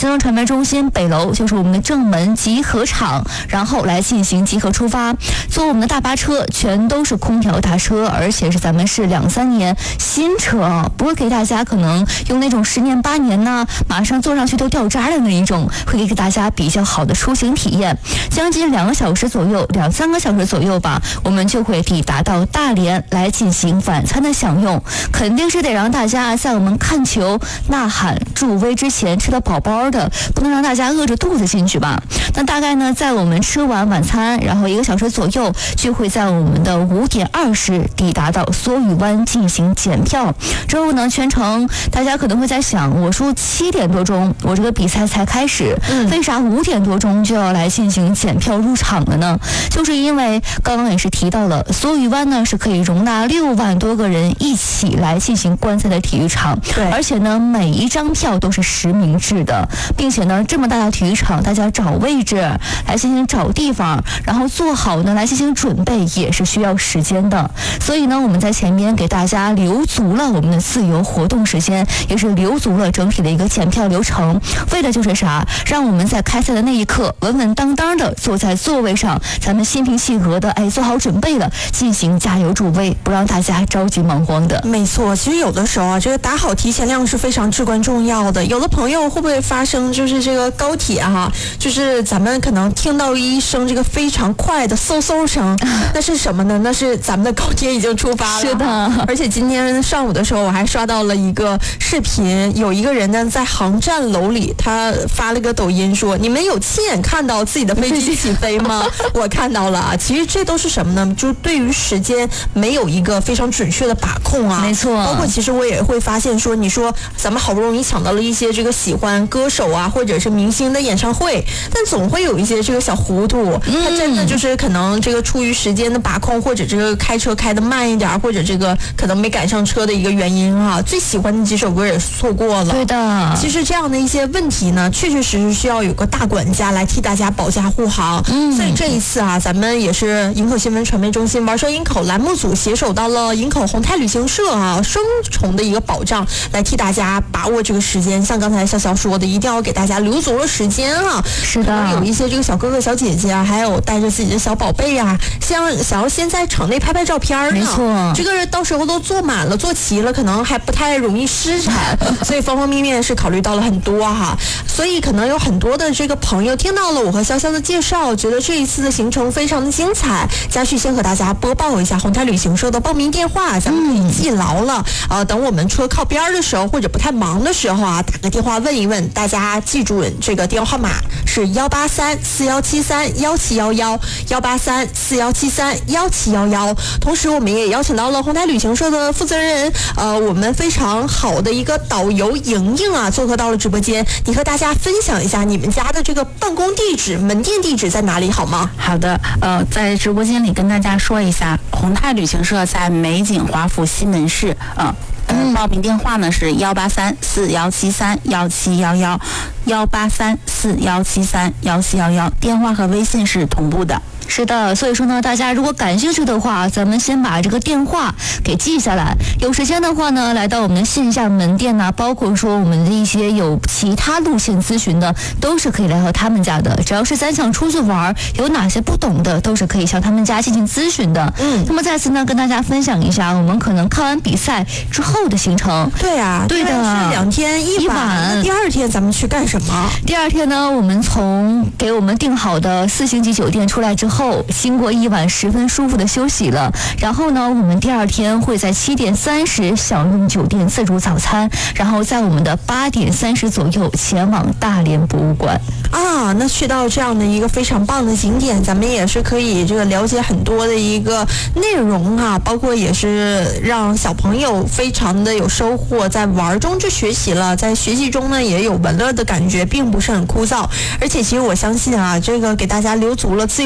新闻传媒中心北楼就是我们的正门集合场，然后来进行集合出发。坐我们的大巴车全都是空调大车，而且是咱们是2-3年新车啊，不会给大家可能用那种10年8年呢，马上坐上去都掉渣的那一种，会给大家比较好的出行体验。将近2个小时左右，2-3个小时左右吧，我们就会抵达到大连来进行晚餐的享用。肯定是得让大家在我们看球、呐喊、助威之前吃得饱饱的，不能让大家饿着肚子进去吧。那大概呢，在我们吃完晚餐，然后1个小时左右，就会在我们的5点20抵达到梭屿湾进行检票。之后呢，全程大家可能会在想，我说7点多钟我这个比赛才开始，为啥5点多钟就要来进行检票入场了呢？就是因为刚刚也是提到了，梭屿湾呢是可以容纳6万多个人一起来进行观赛的体育场， 对， 而且呢每一张票都是实名制的，并且呢这么大的体育场，大家找位置来进行找地方，然后做好呢来进行准备也是需要时间的。所以呢我们在前面给大家留足了我们的自由活动时间，也是留足了整体的一个检票流程，为的就是啥，让我们在开赛的那一刻稳稳当当的坐在座位上，咱们心平气和的做好准备了，进行加油助威，不让大家着急忙慌的。 没错，其实有的时候啊，这个打好提前量是非常至关重要的。有的朋友会不会发生就是这个高铁就是咱们可能听到一声这个非常快的嗖嗖声，那是什么呢？那是咱们的高铁已经出发了。 是的， 而且今天上午的时候，我还刷到了一个视频，有一个人呢在航站楼里，他发了个抖音说：“你们有亲眼看到自己的飞机起飞吗？”我看到了啊。其实这都是什么呢？就是对于时间没有一个非常准确的把控啊。 没错。 包括其实我也会发现说，你说咱们好不容易抢到了一些这个喜欢歌手啊，或者是明星的演唱会，但总会有一些这个小糊涂，他真的就是可能这个出于时间的把控，或者这个开车开得慢一点，或者这个可能没赶上车的一个原因最喜欢的几首歌也错过了。 对的。 其实这样的一些问题呢，确确实实需要有个大管家来替大家保驾护航。所以这一次咱们也是营口新闻传媒中心玩车营口栏目组携手到了营口宏泰旅行社双重的一个保障，来替大家把握这个时间。像刚才潇潇说的，一定要给大家留足了时间是的， 有一些这个小哥哥小姐姐还有带着自己的小宝贝想要先在场内拍照片呢。 没错， 这个到时候都坐满了坐齐了，可能还不太容易失产，所以方方面面是考虑到了很多所以可能有很多的这个朋友听到了我和潇潇的介绍，觉得这一次的行程非常的精彩。嘉旭先和大家播报一下宏泰旅行社的报名电话，咱们可以记牢了等我们车靠边的时候或者不太忙的时候打个电话问一问，大家记住这个电话号码是183-4173-1711，183-4173-1711。同时我们也邀请到了宏泰旅行社的负责人我们非常好的一个导游莹莹做客到了直播间，你和大家分享一下你们家的这个办公地址、门店地址在哪里好吗？ 好的，在直播间里跟大家说一下，宏泰旅行社在美景华府西门市报名电话呢是183-4173-1711，183-4173-1711，电话和微信是同步的。 是的，所以说呢，大家如果感兴趣的话，咱们先把这个电话给记下来。有时间的话呢，来到我们的线下门店包括说我们的一些有其他路线咨询的，都是可以来到他们家的。只要是咱想出去玩，有哪些不懂的，都是可以向他们家进行咨询的。那么再次呢，跟大家分享一下我们可能看完比赛之后的行程。 对对的，是2天1晚。第二天咱们去干什么？ 第二天呢，我们从给我们订好的4星级酒店出来之后，经过1晚十分舒服的休息了，然后呢，我们第二天会在7点30享用酒店自助早餐，然后在我们的8点30左右前往大连博物馆。 那去到这样的一个非常棒的景点，咱们也是可以这个了解很多的一个内容包括也是让小朋友非常的有收获，在玩中去学习了，在学习中呢也有玩乐的感觉，并不是很枯燥。而且其实我相信这个给大家留足了自由活动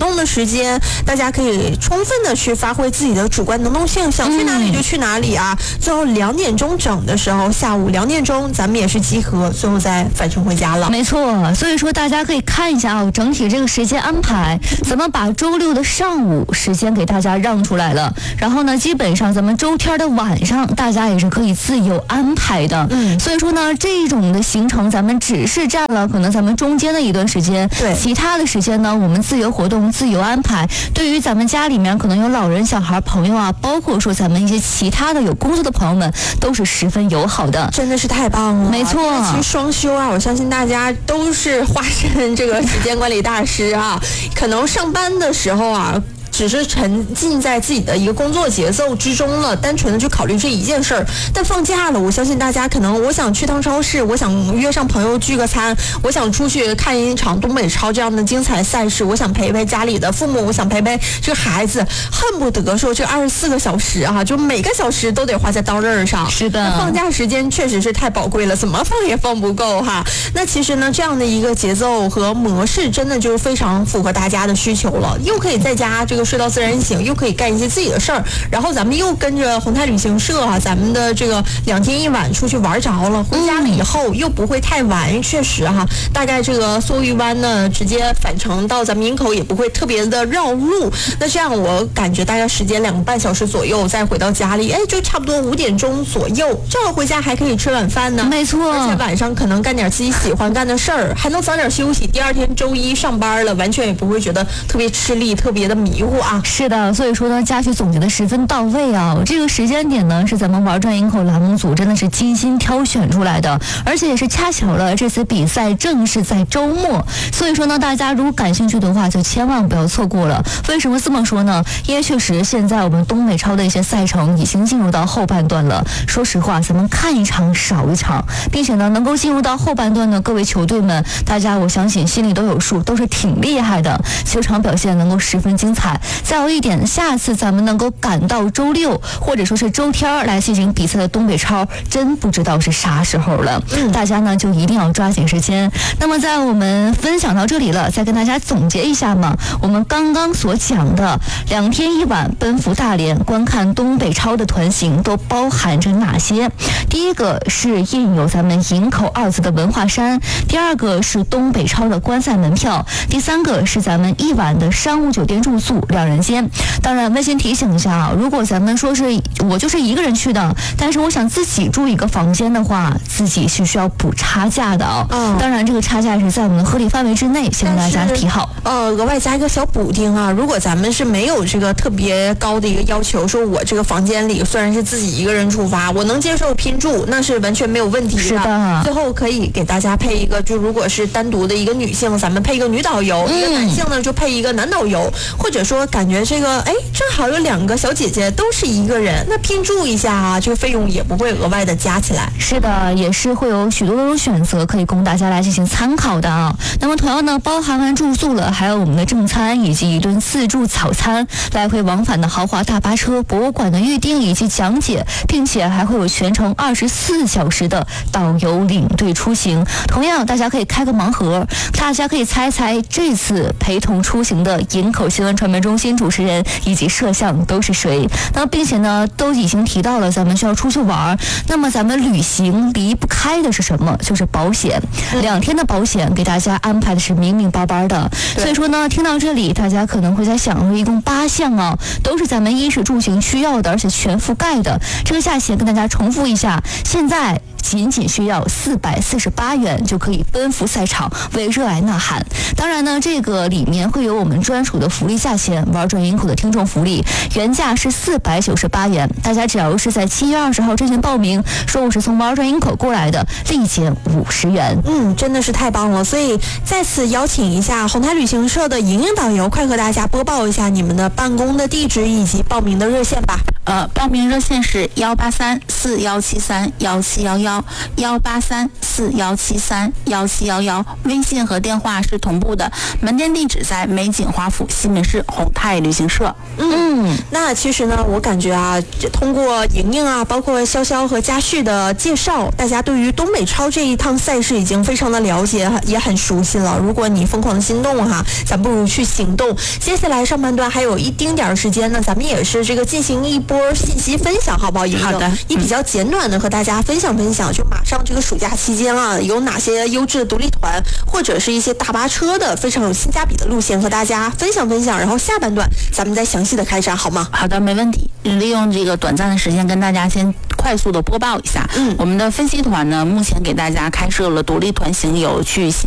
动的时间，大家可以充分的去发挥自己的主观能动性，想去哪里就去哪里啊。最后2点钟整的时候，下午2点钟咱们也是集合，最后再返程回家了。 没错，所以说大家可以看一下啊，整体这个时间安排，咱们把周六的上午时间给大家让出来了，然后呢，基本上咱们周天的晚上大家也是可以自由安排的。所以说呢，这种的行程咱们只是占了可能咱们中间的一段时间， 对， 其他的时间呢，我们自由活动、自由安排。对于咱们家里面可能有老人、小孩、朋友啊，包括说咱们一些其他的有工作的朋友们，都是十分友好的， 真的是太棒了。 没错， 其实双休啊，我相信大家都是化身这个时间管理大师啊，可能上班的时候啊，只是沉浸在自己的一个工作节奏之中了，单纯的去考虑这一件事儿。但放假了，我相信大家可能，我想去趟超市，我想约上朋友聚个餐，我想出去看一场东北超这样的精彩赛事，我想陪陪家里的父母，我想陪陪这个孩子，恨不得说这24个小时啊，就每个小时都得花在刀刃上。 是的， 放假时间确实是太宝贵了，怎么放也放不够哈。那其实呢，这样的一个节奏和模式，真的就是非常符合大家的需求了，又可以在家这个睡到自然醒，又可以干一些自己的事儿，然后咱们又跟着宏泰旅行社啊，咱们的这个2天1晚出去玩着了，回家了以后又不会太晚，确实哈，大概这个梭豫湾呢，直接返程到咱们营口也不会特别的绕路。那这样我感觉大概时间2个半小时左右，再回到家里，就差不多5点钟左右，正好回家还可以吃晚饭呢。 没错， 而且晚上可能干点自己喜欢干的事儿，还能早点休息，第2天周一上班了，完全也不会觉得特别吃力、特别的迷糊啊。 是的，所以说呢，佳旭总结的十分到位啊。这个时间点呢，是咱们玩转营口栏目组真的是精心挑选出来的，而且也是恰巧了这次比赛正是在周末，所以说呢，大家如果感兴趣的话，就千万不要错过了。为什么这么说呢？因为确实现在我们东北超的一些赛程已经进入到后半段了。说实话，咱们看一场少一场，并且呢，能够进入到后半段的各位球队们，大家我相信心里都有数，都是挺厉害的，球场表现能够十分精彩。再有一点，下次咱们能够赶到周六或者说是周天来进行比赛的东北超，真不知道是啥时候了。大家呢就一定要抓紧时间。那么在我们分享到这里了，再跟大家总结一下嘛，我们刚刚所讲的2天1晚奔赴大连观看东北超的团行都包含着哪些？第一个是印有咱们营口2字的文化衫，第二个是东北超的观赛门票，第3个是咱们1晚的商务酒店住宿2人间。当然温馨提醒一下啊，如果咱们说是我就是一个人去的，但是我想自己住一个房间的话，自己是需要补差价的啊。当然这个差价是在我们的合理范围之内，先跟大家提好。 额外加一个小补丁啊，如果咱们是没有这个特别高的一个要求，说我这个房间里虽然是自己一个人出发，我能接受拼住，那是完全没有问题的。 是的， 最后可以给大家配一个，就如果是单独的一个女性，咱们配一个女导游，一个男性呢就配一个男导游，或者说感觉这个正好有2个小姐姐都是一个人，那拼住一下啊，这个费用也不会额外的加起来。 是的，也是会有许多的种选择可以供大家来进行参考的啊。那么同样呢，包含完住宿了，还有我们的正餐以及一顿自助早餐，来回往返的豪华大巴车、博物馆的预订以及讲解，并且还会有全程24小时的导游领队出行。同样，大家可以开个盲盒，大家可以猜猜这次陪同出行的营口新闻传媒中心主持人以及摄像都是谁。那并且呢，都已经提到了咱们需要出去玩，那么咱们旅行离不开的是什么？就是保险。2天的保险给大家安排的是明明白白的。所以说呢，听到这里，大家可能会在想，一共8项啊，都是咱们衣食住行需要的，而且全覆盖的。这个价钱跟大家重复一下，现在仅需要448元就可以奔赴赛场，为热爱呐喊。当然呢，这个里面会有我们专属的福利价钱，玩转营口的听众福利，原价是498元，大家只要是在7月20号之前报名，说我是从玩转营口过来的，立减50元。 真的是太棒了。所以再次邀请一下宏泰旅行社的莹莹导游，快和大家播报一下你们的办公的地址以及报名的热线吧。 报名热线是183-4173-1711，183-4173-1711，微信和电话是同步的。门店地址在美景华府西门市宏泰旅行社。 那其实呢，我感觉啊，通过莹莹啊，包括潇潇和嘉旭的介绍，大家对于东北超这一趟赛事已经非常的了解，也很熟悉了。如果你疯狂的心动哈，咱不如去行动。接下来上半段还有一丁点儿时间呢，咱们也是这个进行一波信息分享，好不好？莹莹， 好的， 也比较简短的和大家分享分享，就马上这个暑假期间啊，有哪些优质的独立团，或者是一些大巴车的非常有性价比的路线和大家分享分享。然后下半段咱们再详细的开展，好吗？ 好的，没问题。利用这个短暂的时间跟大家先快速的播报一下，我们的分析团呢，目前给大家开设了独立团行游去